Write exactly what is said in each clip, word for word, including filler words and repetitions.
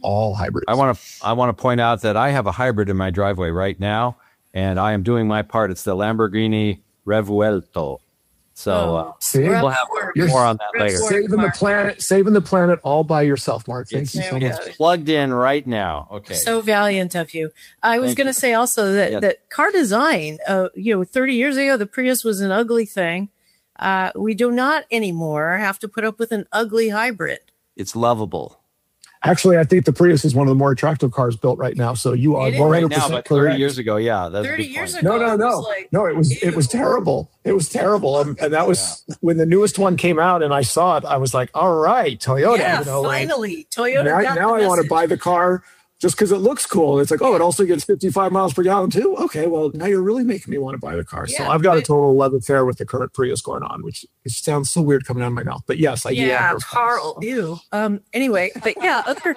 all hybrids. I want to I want to point out that I have a hybrid in my driveway right now, and I am doing my part. It's the Lamborghini Revuelto. So uh, See? we'll have more on that later. Saving the planet, saving the planet all by yourself, Mark. Thank It's, you so much. it's plugged in right now. Okay. So valiant of you. I was going to say also that, Yes. that car design, uh, you know, thirty years ago, the Prius was an ugly thing. Uh, we do not anymore have to put up with an ugly hybrid. It's lovable. Actually, I think the Prius is one of the more attractive cars built right now. So you are It is one Right hundred now, percent but thirty correct. years ago, yeah. That's a thirty good years point. ago, No, no, it no, was like, no. It was it was ew. terrible. It was terrible, um, and that was when the newest one came out, and I saw it. I was like, "All right, Toyota." Yeah, you know, like, finally, Toyota now, got now the I want to message. buy the car just because it looks cool. It's like, oh, it also gets fifty-five miles per gallon too. Okay, well, now you're really making me want to buy the car. So Yeah, I've got a but- total love affair with the current Prius going on, which it sounds so weird coming out of my mouth. But yes, I do. Yeah, like those cars. Carl. Ew. Um. Anyway, but yeah, other.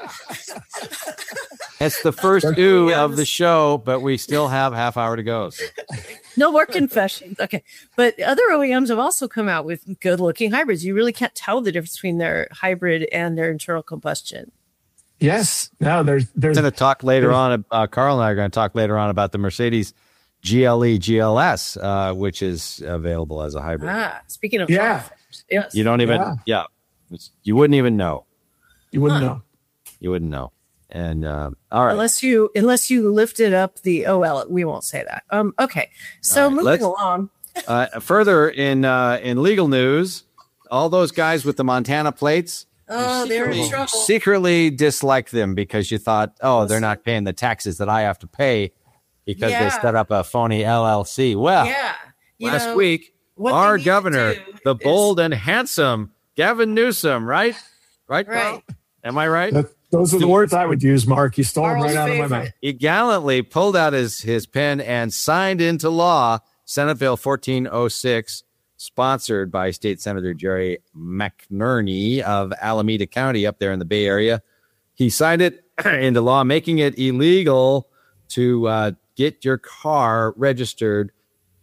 It's the first ooh of the show, but we still have half hour to go. So. No more confessions. Okay. But other O E Ms have also come out with good looking hybrids. You really can't tell the difference between their hybrid and their internal combustion. Yes. No, there's there's We're going to talk later on. Uh, Carl and I are going to talk later on about the Mercedes G L E G L S, uh, which is available as a hybrid. Ah, speaking of Yeah. platforms, yes. You don't even, Yeah. yeah, It's- you wouldn't even know. you wouldn't Huh. know. You wouldn't know. And uh, all right, Unless you unless you lifted up the oh well, we won't say that. Um. Okay. So All right, moving let's- along. uh, further in uh, in legal news, all those guys with the Montana plates. Oh, they're in secretly, trouble. secretly disliked them because you thought, oh, they're not paying the taxes that I have to pay because Yeah. they set up a phony L L C. Well, Yeah. You last know, week, what they our need to governor, do the is- bold and handsome Gavin Newsom, right? Right, Carl? Right. Am I right? That, those are the words I would use, Mark. You stole them Carl's right out of my favorite. mouth. He gallantly pulled out his, his pen and signed into law Senate Bill fourteen oh six, sponsored by State Senator Jerry McNerney of Alameda County up there in the Bay Area. He signed it into law, making it illegal to uh, get your car registered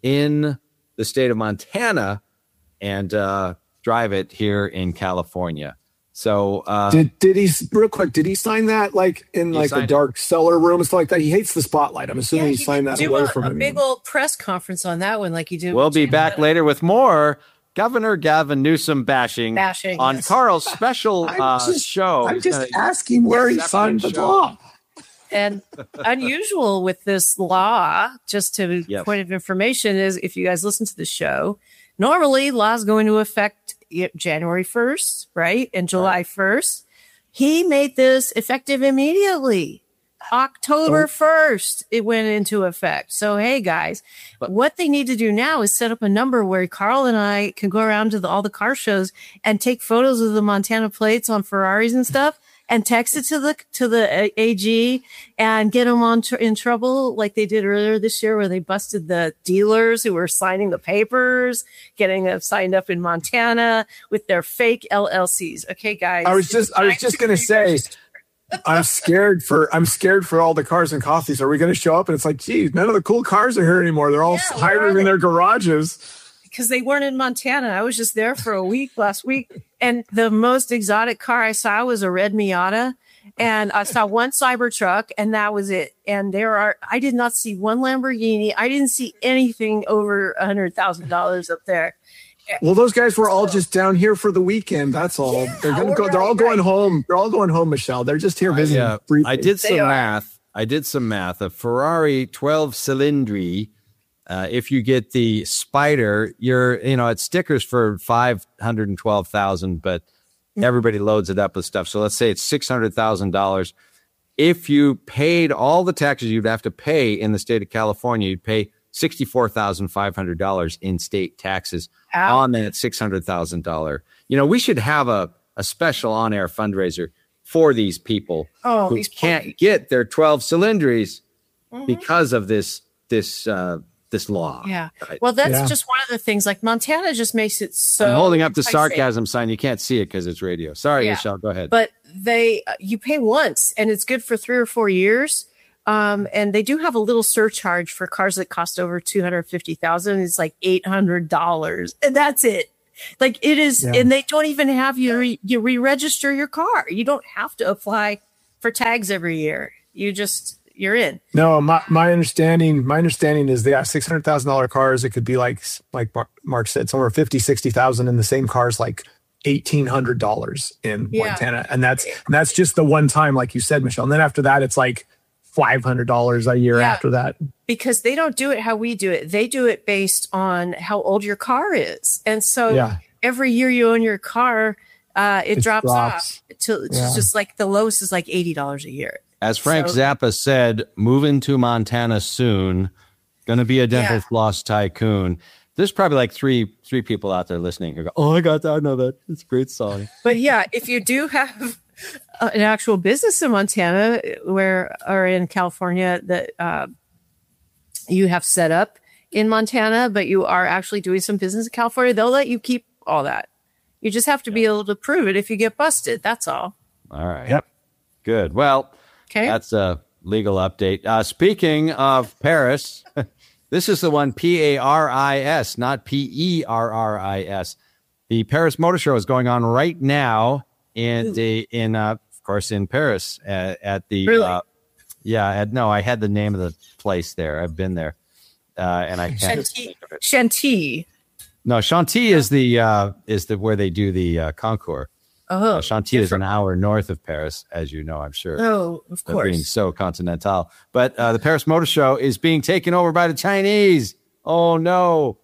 in the state of Montana and uh, drive it here in California. So uh, Did did he real quick? Did he sign that like in He like the signed it. dark cellar room and stuff like that? He hates the spotlight. I'm assuming Yeah, he signed that do away a, from a him. big old press conference on that one, like you did. we'll with be Janet back later with more Governor Gavin Newsom bashing, Bashing, on yes. Carl's special I'm uh, just- show. I'm He's just gonna- asking where he accept signed the the show. law. And unusual with this law, just to Yes. point of information, is if you guys listen to the show, normally laws go into effect i- January first, right? And July first. He made this effective immediately. October first, it went into effect. So, hey, guys, But- what they need to do now is set up a number where Carl and I can go around to the, all the car shows and take photos of the Montana plates on Ferraris and stuff and text it to the to the A G and get them on tr- in trouble like they did earlier this year, where they busted the dealers who were signing the papers, getting them signed up in Montana with their fake L L Cs. Okay, guys. I was just I was just gonna say I'm scared for I'm scared for all the cars and coffees. Are we going to show up and it's like, geez, none of the cool cars are here anymore. They're all Yeah, where are hiding they? in their garages. because they weren't in Montana. I was just there for a week last week. And the most exotic car I saw was a red Miata. And I saw one Cybertruck and that was it. And there are, I did not see one Lamborghini. I didn't see anything over a hundred thousand dollars up there. Well, those guys were all just down here for the weekend. That's all. Yeah, they're gonna go. right, They're all right. going home. They're all going home, Michelle. They're just here visiting. Yeah, briefly. I did some They are. math. I did some math. A Ferrari twelve Cylindri, uh, if you get the Spider, you're, you know, it's stickers for five hundred and twelve thousand, but everybody loads it up with stuff. So let's say it's six hundred thousand dollars. If you paid all the taxes you'd have to pay in the state of California, you'd pay sixty-four thousand five hundred dollars in state taxes Ow. on that six hundred thousand dollars. You know, we should have a, a special on-air fundraiser for these people Oh, who these poor can't people. get their twelve Cylindris Mhm. because of this this uh, this law. Yeah. Right. Well, that's Yeah. just one of the things. Like Montana just makes it so. I'm holding up the enticing. sarcasm sign. You can't see it because it's radio. Sorry, Yeah. Michelle. Go ahead. But they, uh, you pay once, and it's good for three or four years. Um, and they do have a little surcharge for cars that cost over two hundred fifty thousand. It's like eight hundred dollars, and that's it. Like it is, Yeah. and they don't even have you re, you re-register your car. You don't have to apply for tags every year. You just you're in. No, my, my understanding my understanding is they got six hundred thousand dollar cars. It could be like like Mark said, somewhere fifty, sixty thousand, and the same cars like eighteen hundred dollars in Yeah. Montana, and that's and that's just the one time, like you said, Michelle. And then after that, it's like five hundred dollars a year Yeah. after that. Because they don't do it how we do it. They do it based on how old your car is, and so Yeah. every year you own your car, uh, it, It drops, drops. off to it's Yeah. just like the lowest is like eighty dollars a year. As Frank So- Zappa said, moving to Montana soon, going to be a dental Yeah. floss tycoon. There's probably like three three people out there listening who go, oh, I got that. I know that. It's a great song. But yeah, if you do have uh, an actual business in Montana where or in California that uh, you have set up in Montana, but you are actually doing some business in California, they'll let you keep all that. You just have to be able to prove it if you get busted. That's all. All right. Yep. Good. Well, Okay. that's a legal update. Uh, speaking of Paris, this is the one P A R I S, not P E R R I S. The Paris Motor Show is going on right now in the in uh, of course in Paris at, at the Really? uh, yeah at, no I had the name of the place there. I've been there uh, and I can't Chantilly. think of it. Chantilly. No, Chantilly is the uh, is the where they do the uh, concours. Oh, Uh, Chantilly is an hour north of Paris, as you know, I'm sure. oh, of Of being course. so continental. But uh, the Paris Motor Show is being taken over by the Chinese. Oh, no.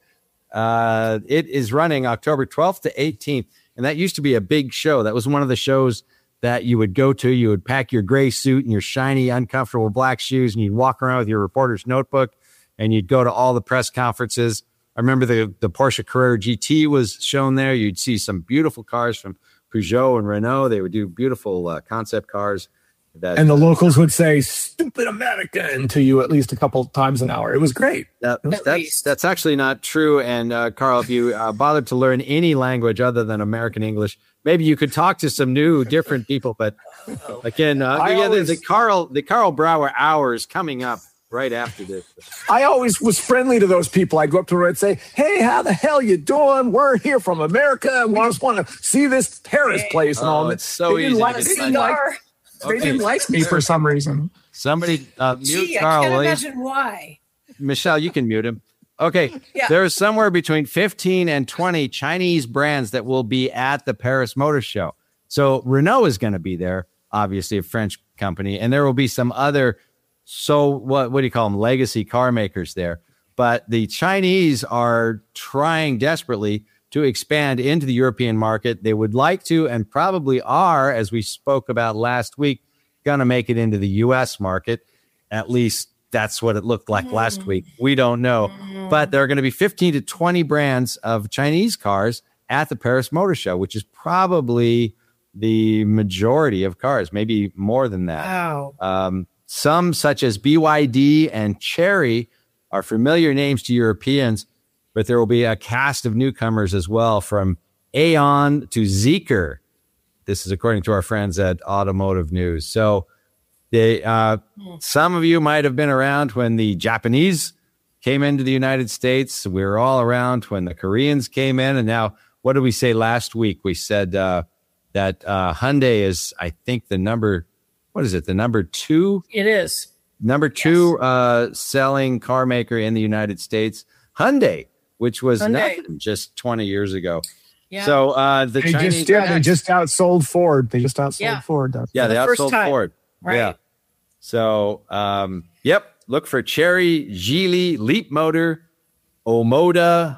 Uh, it is running October twelfth to eighteenth. And that used to be a big show. That was one of the shows that you would go to. You would pack your gray suit and your shiny, uncomfortable black shoes, and you'd walk around with your reporter's notebook, and you'd go to all the press conferences. I remember the, the Porsche Carrera G T was shown there. You'd see some beautiful cars from Peugeot and Renault. They would do beautiful uh, concept cars. That, And the locals would say "stupid American" to you at least a couple times an hour. It was great. That, At that's least. that's actually not true. And uh, Carl, if you uh, bothered to learn any language other than American English, maybe you could talk to some new, different people. But again, uh, I yeah, always- the, the Carl the Carl Brower hours coming up right after this. I always was friendly to those people. I'd go up to them and say, "Hey, how the hell you doing? We're here from America. We just want to see this Paris place and all." Oh, that. it's so They didn't easy like- to they get didn't like- Cigar. They didn't like me for some reason. Somebody uh, mute Gee, I Carl, can't will you? imagine why. Michelle, you can mute him. Okay. Yeah. There's somewhere between fifteen and twenty Chinese brands that will be at the Paris Motor Show. So Renault is going to be there, obviously a French company, and there will be some other, so what, what do you call them? Legacy car makers there. But the Chinese are trying desperately to expand into the European market. They would like to, and probably are, as we spoke about last week, going to make it into the U S market. At least that's what it looked like last week. We don't know. But there are going to be fifteen to twenty brands of Chinese cars at the Paris Motor Show, which is probably the majority of cars, maybe more than that. Wow. Um, some, such as B Y D and Chery, are familiar names to Europeans, but there will be a cast of newcomers as well, from Aeon to Zeekr. This is according to our friends at Automotive News. So they, uh, some of you might have been around when the Japanese came into the United States. We were all around when the Koreans came in. And now, what did we say last week? We said uh, that uh, Hyundai is, I think, the number, what is it? The number two? It is. Number two uh, selling car maker in the United States, Hyundai, which was Hyundai. nothing just twenty years ago. Yeah. So uh, the They Chinese, just yeah, they just outsold Ford. They just outsold Yeah. Ford. That's- yeah, they the first outsold time. Ford. Right. Yeah. So, um, yep, look for Chery, Geely, Leap Motor, Omoda,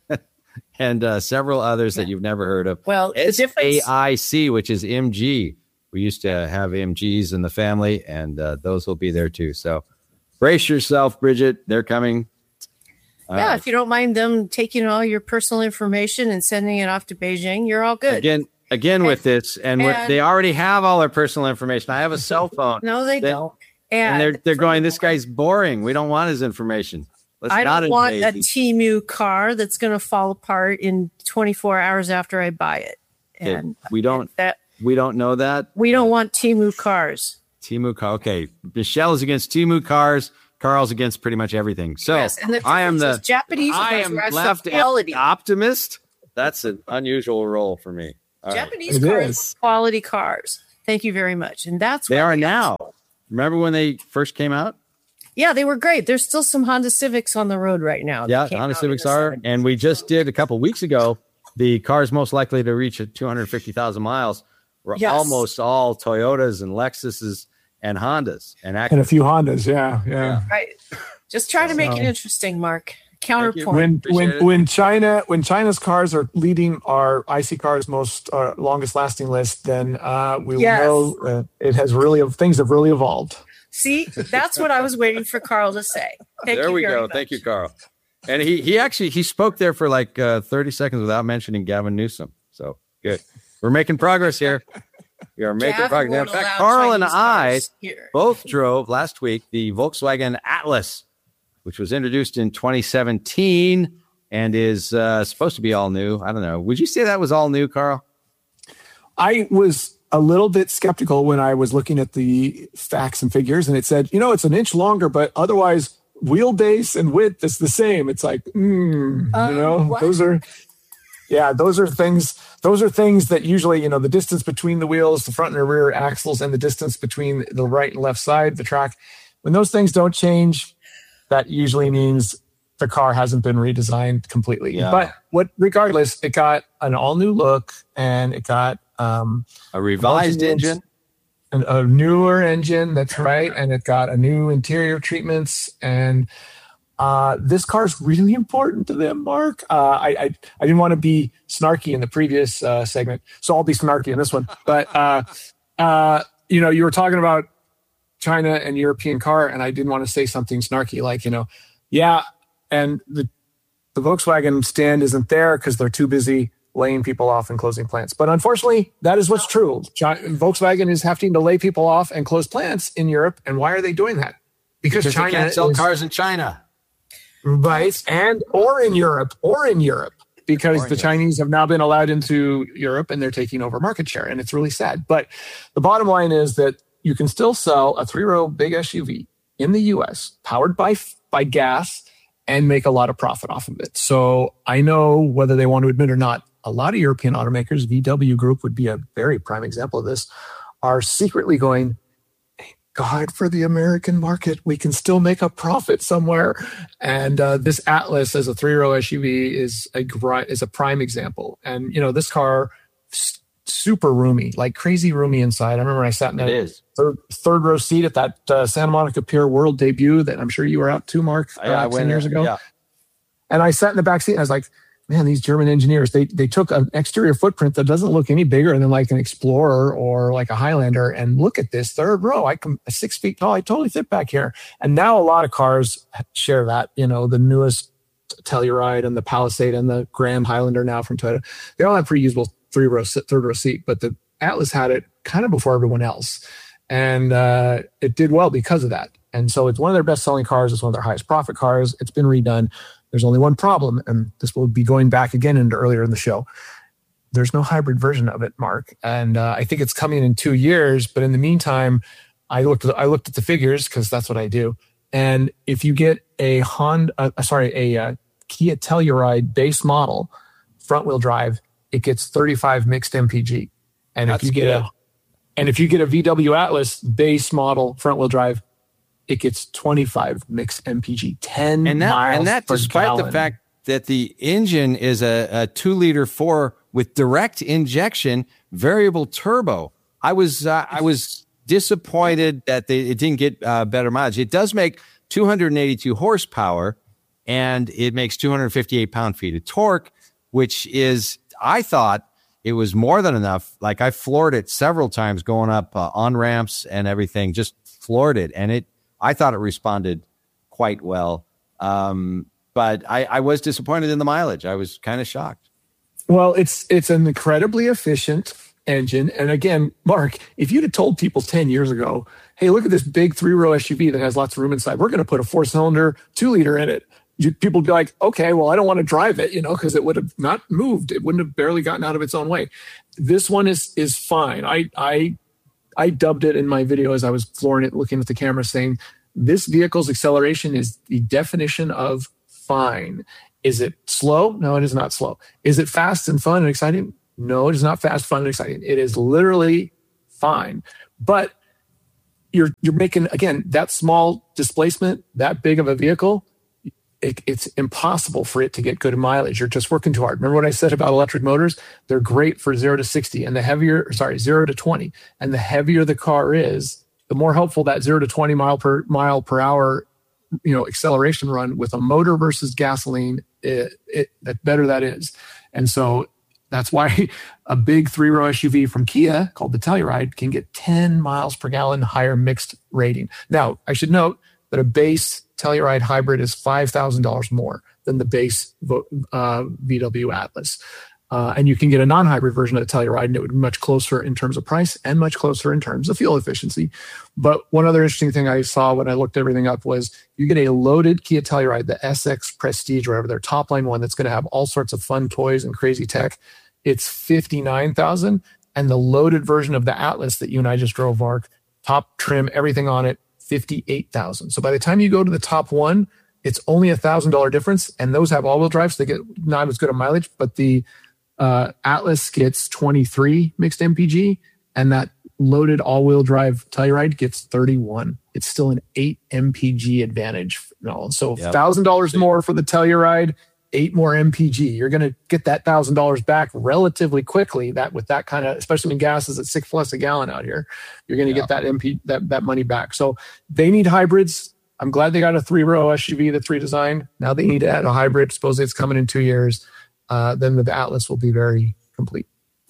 and uh, several others that you've never heard of. Well, the S A difference. I C, which is M G. We used to have M Gs in the family, and uh, those will be there too. So brace yourself, Bridget. They're coming. Yeah, Uh, if you don't mind them taking all your personal information and sending it off to Beijing, you're all good. again, again with this, and, we're, and- they already have all our personal information. I have a cell phone, No, they, They- don't. and they're they're going. This guy's boring. We don't want his information. Let's I not don't want a invade. Temu car that's going to fall apart in twenty-four hours after I buy it. Okay, And we don't that we don't know that. we don't want Temu cars. Timu car. Okay, Michelle is against Timu cars. Carl's against pretty much everything. So Yes, and the I am difference the is Japanese I cars am are left quality. optimist. That's an unusual role for me. All right. Japanese It cars is. are quality cars. Thank you very much. And that's They what are we- now. Remember when they first came out? Yeah, they were great. There's still some Honda Civics on the road right now. that Yeah, came Honda out in Civics the are. seventies. And we just did a couple weeks ago, the cars most likely to reach two hundred fifty thousand miles were Yes. almost all Toyotas and Lexuses and Hondas. And And actually, a few Hondas. Yeah. Yeah. Right. Just try to make it So- interesting, Mark. you. Counterpoint. When Appreciate when it. when China when China's cars are leading our I C cars most uh, longest lasting list, then uh, we Yes. will know uh, it has really things have really evolved. See, that's what I was waiting for Carl to say. Thank there you we very go. much. Thank you, Carl. And he he actually he spoke there for like uh, thirty seconds without mentioning Gavin Newsom. So good. We're making progress here. We are making Gavin progress. In won't fact, allow Carl and Chinese I cars here. both drove last week the Volkswagen Atlas, which was introduced in twenty seventeen and is uh, supposed to be all new. I don't know. Would you say that was all new, Carl? I was a little bit skeptical when I was looking at the facts and figures, and it said, you know, it's an inch longer, but otherwise wheelbase and width is the same. It's like, mm, Uh, you know, what? those are, yeah, those are things. Those are things that usually, you know, the distance between the wheels, the front and the rear axles, and the distance between the right and left side of the track. When those things don't change, that usually means the car hasn't been redesigned completely. Yeah. But what, regardless, it got an all new look, and it got um, A revised Volkswagen- engine. an, a newer engine. That's right, and it got a new interior treatments. And uh, this car is really important to them, Mark. Uh, I, I I didn't want to be snarky in the previous uh, segment, so I'll be snarky in this one. But uh, uh, you know, you were talking about China and European car, and I didn't want to say something snarky like, you know, yeah, and the the Volkswagen stand isn't there because they're too busy laying people off and closing plants. But unfortunately, that is what's true. Chi- Volkswagen is having to lay people off and close plants in Europe. And why are they doing that? Because, Because China they can't sell is, cars in China. right, and or in Europe, or in Europe, because Or in the Europe. Chinese have now been allowed into Europe and they're taking over market share, and it's really sad. But the bottom line is that you can still sell a three-row big S U V in the U S powered by by gas and make a lot of profit off of it. So I know, whether they want to admit or not, a lot of European automakers, V W Group would be a very prime example of this, are secretly going, God, for the American market, we can still make a profit somewhere. And uh, this Atlas as a three-row S U V is a gri- is a prime example. And you know, this car, s- super roomy, like crazy roomy inside. I remember I sat in It a is. third, third row seat at that uh, Santa Monica Pier World debut that I'm sure you were out to, Mark, uh, Yeah, I ten went years there. ago. Yeah. And I sat in the back seat and I was like, man, these German engineers, they they took an exterior footprint that doesn't look any bigger than like an Explorer or like a Highlander. And look at this third row. I come six feet tall. I totally fit back here. And now a lot of cars share that, you know, the newest Telluride and the Palisade and the Grand Highlander now from Toyota. They all have pretty usable three row, third row seat, but the Atlas had it kind of before everyone else. And uh, it did well because of that. And so it's one of their best selling cars. It's one of their highest profit cars. It's been redone. There's only one problem, and this will be going back again into earlier in the show. There's no hybrid version of it, Mark, and uh, I think it's coming in two years. But in the meantime, I looked at I looked at the figures because that's what I do. And if you get a Honda, uh, sorry, a uh, Kia Telluride base model, front wheel drive, it gets thirty-five mixed M P G. And That's if you get good. a and if you get a V W Atlas base model front wheel drive, it gets twenty-five mixed M P G, ten And that, miles and that per despite gallon. the fact that the engine is a, a two liter four with direct injection variable turbo. I was uh, I was disappointed that they, it didn't get uh, better mileage. It does make two hundred eighty-two horsepower, and it makes two hundred fifty-eight pound feet of torque, which is, I thought it was more than enough. Like I floored it several times going up uh, on ramps and everything, just floored it, and it. I thought it responded quite well. Um, but I, I was disappointed in the mileage. I was kind of shocked. Well, it's it's an incredibly efficient engine. And again, Mark, if you'd have told people ten years ago, hey, look at this big three-row S U V that has lots of room inside, we're going to put a four-cylinder two-liter in it, you, people would be like, okay, well, I don't want to drive it, you know, because it would have not moved. It wouldn't have barely gotten out of its own way. This one is is fine. I I I dubbed it in my video as I was flooring it, looking at the camera, saying, this vehicle's acceleration is the definition of fine. Is it slow? No, it is not slow. Is it fast and fun and exciting? No, it is not fast, fun, and exciting. It is literally fine. But you're you're making, again, that small displacement, that big of a vehicle, it, it's impossible for it to get good mileage. You're just working too hard. Remember what I said about electric motors? They're great for zero to sixty, and the heavier, sorry, zero to twenty, and the heavier the car is, the more helpful that zero to twenty mile per mile per hour, you know, acceleration run with a motor versus gasoline, it, it that better that is. And so that's why a big three-row S U V from Kia called the Telluride can get ten miles per gallon higher mixed rating. Now, I should note that a base Telluride hybrid is five thousand dollars more than the base uh, V W Atlas. Uh, and you can get a non-hybrid version of the Telluride, and it would be much closer in terms of price and much closer in terms of fuel efficiency. But one other interesting thing I saw when I looked everything up was you get a loaded Kia Telluride, the S X Prestige, or whatever, their top line one that's going to have all sorts of fun toys and crazy tech. It's fifty-nine thousand dollars, and the loaded version of the Atlas that you and I just drove, Mark, top trim, everything on it, fifty-eight thousand dollars. So by the time you go to the top one, it's only a one thousand dollars difference, and those have all-wheel drive, so they get not as good a mileage, but the uh, Atlas gets twenty-three mixed M P G, and that loaded all-wheel drive Telluride gets thirty-one. It's still an eight M P G advantage. You know? So yep. one thousand dollars more for the Telluride, eight more M P G. You're going to get that one thousand dollars back relatively quickly. That with that kind of, especially when gas is at six plus a gallon out here, you're going to yeah. get that M P that that money back. So they need hybrids. I'm glad they got a three-row S U V that's redesigned. Now they need to add a hybrid. Supposedly it's coming in two years. Uh, then the Atlas will be very complete.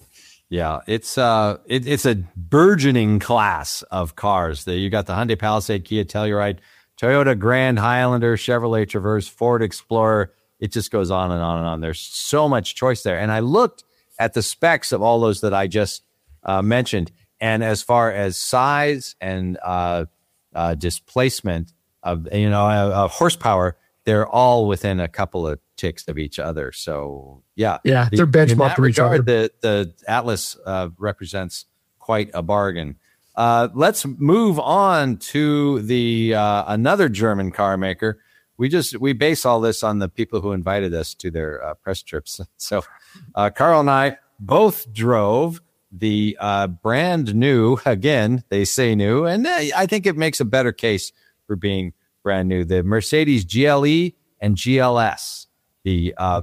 Yeah, it's uh, it, it's a burgeoning class of cars. The, you got the Hyundai Palisade, Kia Telluride, Toyota Grand Highlander, Chevrolet Traverse, Ford Explorer. It just goes on and on and on. There's so much choice there. And I looked at the specs of all those that I just uh, mentioned. And as far as size and uh, uh, displacement of, you know, uh, horsepower, they're all within a couple of ticks of each other. So, yeah. Yeah, the, they're benchmarked to each other. The, the Atlas uh, represents quite a bargain. Uh, let's move on to the uh, another German car maker. We just we base all this on the people who invited us to their uh, press trips. So uh, Carl and I both drove the uh, brand new, again, they say new, and I think it makes a better case for being brand new, the Mercedes G L E and G L S. The uh,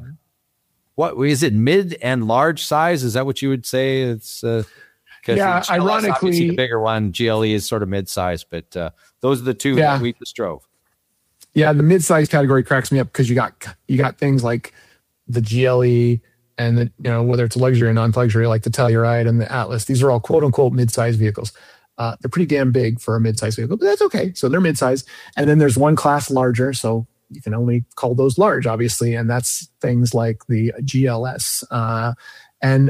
what is it, mid and large size? Is that what you would say? It's uh, yeah, ironically, the bigger one, G L E is sort of mid-size, but uh, those are the two yeah. that we just drove. Yeah, the mid-size category cracks me up because you got you got things like the G L E and the, you know, whether it's luxury or non-luxury, like the Telluride and the Atlas. These are all quote unquote mid-size vehicles. Uh, they're pretty damn big for a mid-size vehicle, but that's okay. So they're mid-size, and then there's one class larger, so you can only call those large, obviously, and that's things like the G L S. Uh, and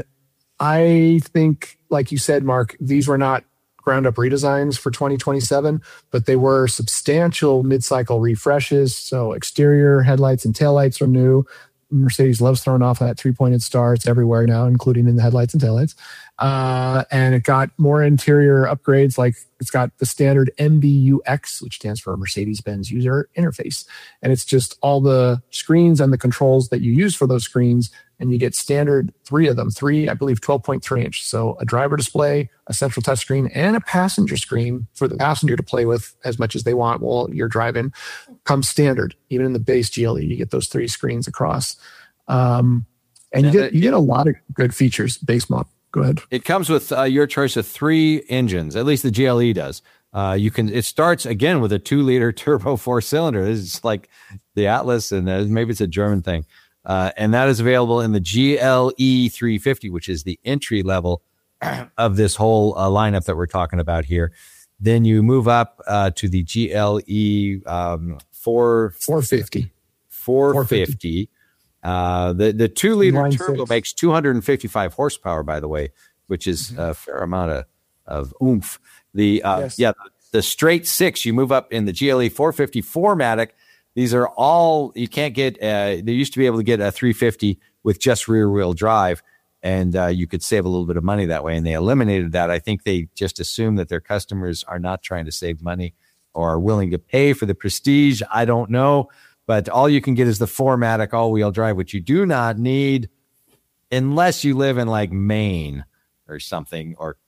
I think, like you said, Mark, these were not ground up redesigns for twenty twenty-seven, but they were substantial mid-cycle refreshes. So exterior headlights and taillights are new. Mercedes loves throwing off that three-pointed star. It's everywhere now, including in the headlights and taillights. Uh, and it got more interior upgrades, like it's got the standard M B U X, which stands for Mercedes-Benz User Interface. And it's just all the screens and the controls that you use for those screens. And you get standard three of them, three, I believe, twelve point three inch. So a driver display, a central touchscreen, and a passenger screen for the passenger to play with as much as they want while you're driving comes standard. Even in the base G L E, you get those three screens across. Um, and you get you get a lot of good features, base model. Go ahead. It comes with uh, your choice of three engines, at least the G L E does. Uh, you can. It starts again with a two-liter turbo four-cylinder. It's like the Atlas, and uh, maybe it's a German thing. Uh, and that is available in the G L E three fifty, which is the entry level of this whole uh, lineup that we're talking about here. Then you move up uh, to the G L E um, four fifty. four fifty. Uh, the the two liter turbo six. Makes two hundred fifty-five horsepower, by the way, which is mm-hmm. a fair amount of, of oomph. The uh, yes. yeah, the straight six, you move up in the G L E four fifty four matic. These are all, you can't get, uh, they used to be able to get a three fifty with just rear wheel drive, and uh, you could save a little bit of money that way. And they eliminated that. I think they just assume that their customers are not trying to save money or are willing to pay for the prestige. I don't know. But all you can get is the four matic all wheel drive, which you do not need unless you live in like Maine or something, or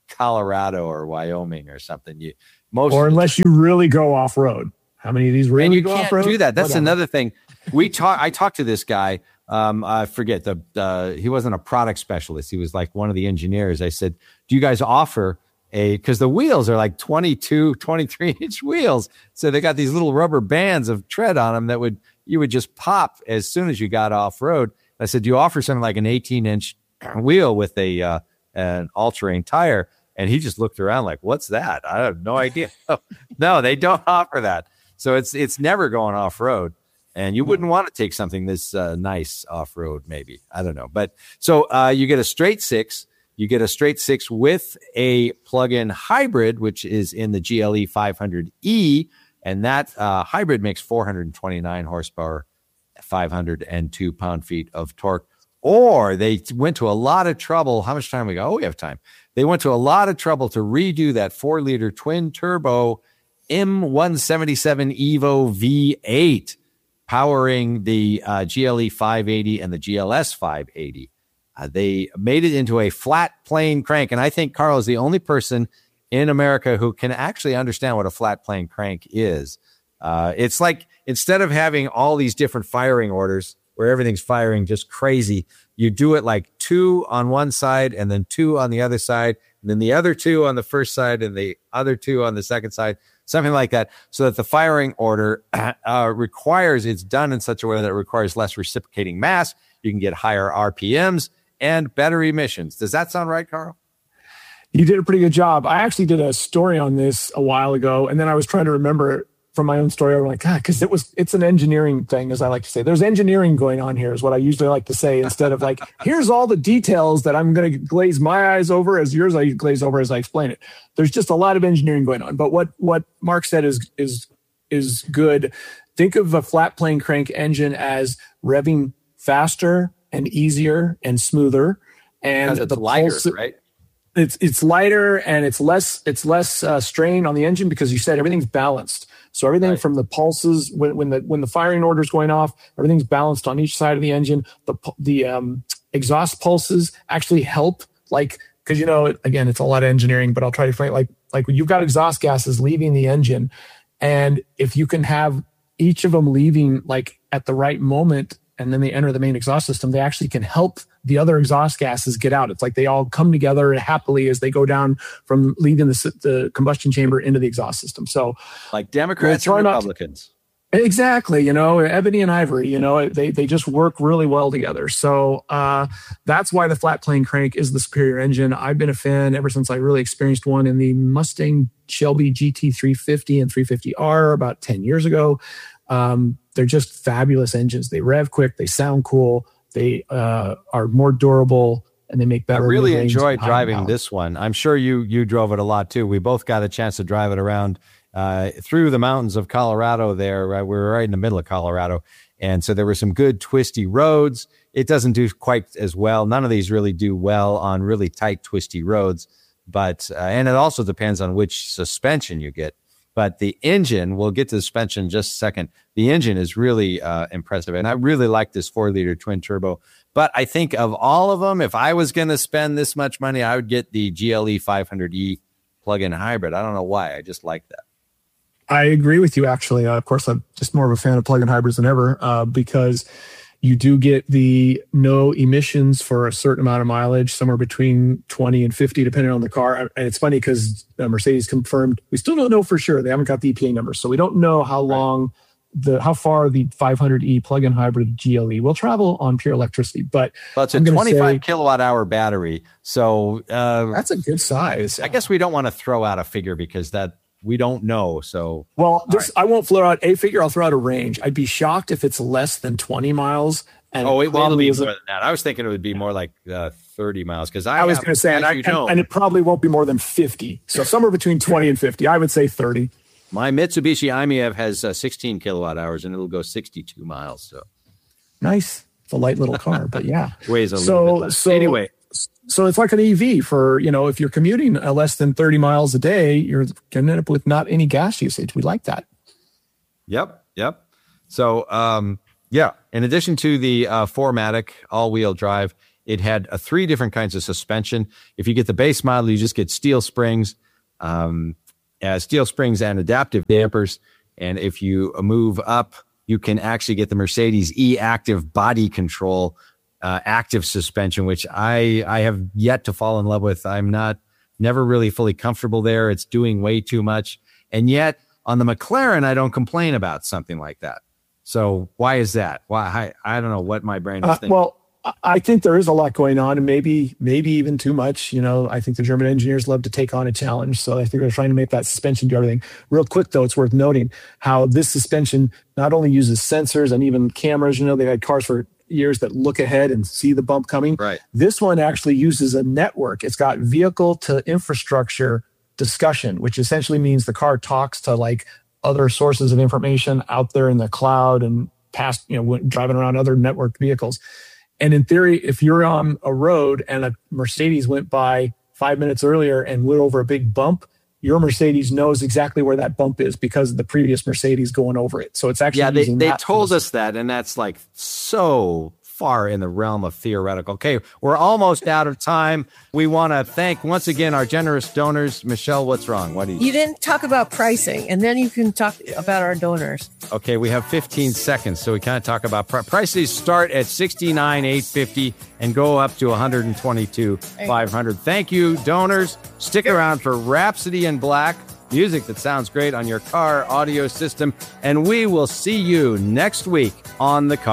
Colorado or Wyoming or something. You most or unless you really go off road. How many of these really and you go can't off road? do that. That's Whatever. another thing. We talk. I talked to this guy. Um, I forget the. Uh, he wasn't a product specialist. He was like one of the engineers. I said, "Do you guys offer a?" Because the wheels are like twenty-two, twenty-three inch wheels, so they got these little rubber bands of tread on them that would you would just pop as soon as you got off road. I said, "Do you offer something like an eighteen inch wheel with a uh, an all-terrain tire?" And he just looked around like, "What's that? I have no idea." No, they don't offer that. So it's it's never going off road, and you wouldn't want to take something this uh, nice off road. Maybe I don't know, but so uh, you get a straight six, you get a straight six with a plug-in hybrid, which is in the G L E five hundred E, and that uh, hybrid makes four hundred twenty-nine horsepower, five hundred two pound-feet of torque. Or they went to a lot of trouble. How much time we got? Oh, we have time. They went to a lot of trouble to redo that four-liter twin-turbo M one seventy-seven Evo V eight, powering the uh, G L E five eighty and the G L S five eighty. Uh, they made it into a flat plane crank, and I think Carl is the only person in America who can actually understand what a flat plane crank is. Uh, it's like instead of having all these different firing orders where everything's firing just crazy, you do it like two on one side and then two on the other side, and then the other two on the first side and the other two on the second side. Something like that, so that the firing order uh, requires it's done in such a way that it requires less reciprocating mass. You can get higher R P Ms and better emissions. Does that sound right, Carl? You did a pretty good job. I actually did a story on this a while ago, and then I was trying to remember from my own story. I was like, God, because it was it's an engineering thing, as I like to say. There's engineering going on here, is what I usually like to say, instead of like, here's all the details that I'm going to glaze my eyes over as yours I glaze over as I explain it. There's just a lot of engineering going on. But what what Mark said is is is good. Think of a flat plane crank engine as revving faster and easier and smoother, and because it's the lighter, pulse, right? It's it's lighter and it's less it's less uh, strain on the engine because you said everything's balanced. So everything Right. from the pulses when when the when the firing order is going off, everything's balanced on each side of the engine. The the um, exhaust pulses actually help, like because you know again it's a lot of engineering, but I'll try to find like like when you've got exhaust gases leaving the engine, and if you can have each of them leaving like at the right moment, and then they enter the main exhaust system, they actually can help the other exhaust gases get out. It's like they all come together happily as they go down from leaving the, the combustion chamber into the exhaust system. So, Like Democrats We'll and try not- Republicans. exactly, you know, ebony and ivory, you know, they they just work really well together. So uh, that's why the flat plane crank is the superior engine. I've been a fan ever since I really experienced one in the Mustang Shelby G T three fifty and three fifty R about ten years ago. Um, they're just fabulous engines. They rev quick, they sound cool, they uh, are more durable, and they make I better. really mid-range enjoyed and high driving power. this one. I'm sure you you drove it a lot too. We both got a chance to drive it around uh, through the mountains of Colorado there. Right? We were right in the middle of Colorado. And so there were some good twisty roads. It doesn't do quite as well. None of these really do well on really tight, twisty roads. But, uh, and it also depends on which suspension you get. But the engine, we'll get to the suspension in just a second. The engine is really uh, impressive. And I really like this four liter twin turbo. But I think of all of them, if I was going to spend this much money, I would get the G L E five hundred E plug-in hybrid. I don't know why. I just like that. I agree with you, actually. Uh, of course, I'm just more of a fan of plug-in hybrids than ever uh, because you do get the no emissions for a certain amount of mileage, somewhere between twenty and fifty, depending on the car. And it's funny because uh, Mercedes confirmed, we still don't know for sure. They haven't got the E P A numbers. So we don't know how long, the how far the five hundred E plug-in hybrid G L E will travel on pure electricity. But Well, it's a I'm gonna twenty-five say- kilowatt hour battery. So uh, that's a good size. I guess we don't want to throw out a figure because that we don't know. So Well, this, I won't throw out a figure. I'll throw out a range. I'd be shocked if it's less than twenty miles. And oh, it will probably be isn't- more than that. I was thinking it would be more like uh, thirty miles because I, I was have- going to say, and, as I, you and, know, and it probably won't be more than fifty. So somewhere between twenty and fifty. I would say thirty. my Mitsubishi I M E V has uh, sixteen kilowatt hours and it'll go sixty-two miles. So Nice. It's a light little car, but yeah. weighs a So- little bit less. so- Anyway, So it's like an E V for, you know, if you're commuting uh, less than thirty miles a day, you're going to end up with not any gas usage. We like that. Yep, yep. So, um, yeah, in addition to the uh, four matic all-wheel drive, It had uh, three different kinds of suspension. If you get the base model, you just get steel springs, um, uh, steel springs and adaptive dampers. And if you move up, you can actually get the Mercedes E-Active body control, uh, active suspension, which I, I have yet to fall in love with. I'm not never really fully comfortable there. It's doing way too much. And yet on the McLaren, I don't complain about something like that. So why is that? Why? I, I don't know what my brain is uh, thinking. Well, I think there is a lot going on, and maybe maybe even too much. You know, I think the German engineers love to take on a challenge, so I think they're trying to make that suspension do everything. Real quick, though, it's worth noting how this suspension not only uses sensors and even cameras. You know, they've had cars for years that look ahead and see the bump coming. Right. This one actually uses a network. It's got vehicle to infrastructure discussion, which essentially means the car talks to like other sources of information out there in the cloud and past, you know, driving around other networked vehicles. And in theory, if you're on a road and a Mercedes went by five minutes earlier and went over a big bump, your Mercedes knows exactly where that bump is because of the previous Mercedes going over it. So it's actually yeah, they, using they that told us that, and that's like so far in the realm of theoretical. Okay, we're almost out of time. We want to thank once again our generous donors. Michelle, what's wrong? What do you? You didn't talk about pricing, and then you can talk about our donors. Okay, we have fifteen seconds, so we kind of talk about pr- prices. Start at sixty-nine thousand eight hundred fifty dollars and go up to one hundred twenty-two thousand five hundred dollars. Thank you, donors. Stick around for Rhapsody in Black, music that sounds great on your car audio system, and we will see you next week on the car.